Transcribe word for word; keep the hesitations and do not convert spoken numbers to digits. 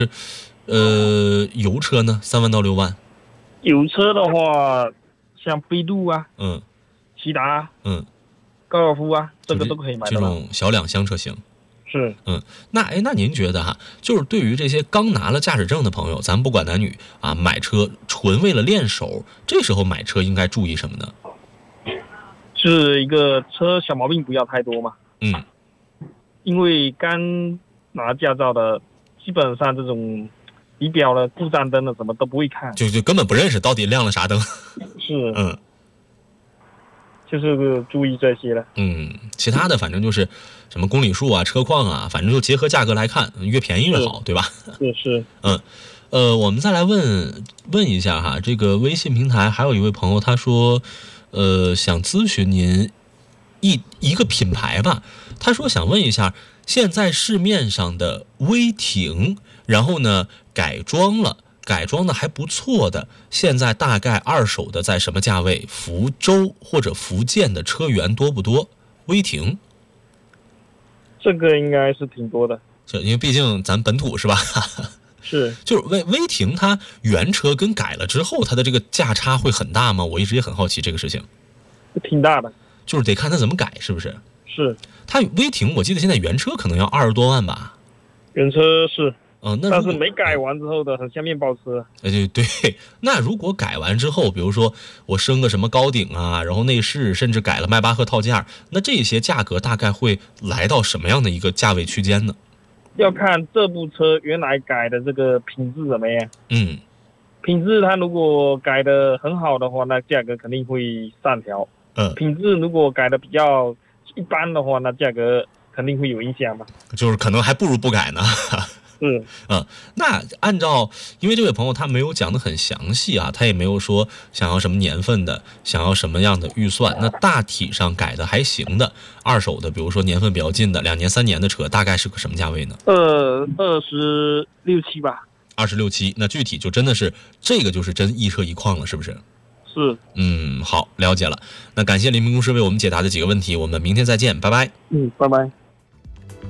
呃，油车呢，三万到六万。 油车的话，像飞度啊， 嗯， 骐达， 嗯， 高尔夫啊，这个都可以买这到。 种小两厢车型。 是， 嗯，那哎，那您觉得哈，就是对于这些刚拿了驾驶证的朋友，咱不管男女啊，买车纯为了练手，这时候买车应该注意什么呢？ 是一个车小毛病不要太多嘛。 嗯， 因为刚拿驾照的，基本上这种仪表的、故障灯的什么都不会看， 就就根本不认识到底亮了啥灯。 是， 嗯， 就是注意这些了。 嗯，其他的反正就是什么公里数啊、车况啊，反正就结合价格来看，越便宜越好，对吧？ 是是。 嗯，呃，我们再来问问一下哈，这个微信平台还有一位朋友他说，呃，想咨询您一一个品牌吧，他说想问一下，现在市面上的威霆，然后呢改装了。改装的还不错的，现在大概二手的在什么价位？福州或者福建的车源多不多？威霆， 这个应该是挺多的， 就因为毕竟咱本土是吧？ 是， 就是威威霆它原车跟改了之后，它的这个价差会很大吗？我一直也很好奇这个事情。 挺大的， 就是得看它怎么改，是不是？ 是。 它威霆我记得现在原车可能要二十多万吧？ 原车是。 嗯、呃，那但是没改完之后的很像面包车。 哎，对对，那如果改完之后，比如说我升个什么高顶啊，然后内饰甚至改了迈巴赫套件，那这些价格大概会来到什么样的一个价位区间呢？ 要看这部车原来改的这个品质怎么样。 嗯， 品质它如果改的很好的话，那价格肯定会上调。 嗯， 品质如果改的比较一般的话，那价格肯定会有影响嘛。 就是可能还不如不改呢。 是， 嗯，那按照，因为这位朋友他没有讲得很详细啊，他也没有说想要什么年份的，想要什么样的预算，那大体上改的还行的，二手的，比如说年份比较近的，两年三年的车，大概是个什么价位呢？ 二二十六七吧。 二十六七，那具体就真的是这个就是真一车一况了，是不是？ 是。 嗯，好，了解了。那感谢林明公司为我们解答的几个问题，我们明天再见，拜拜。 嗯，拜拜。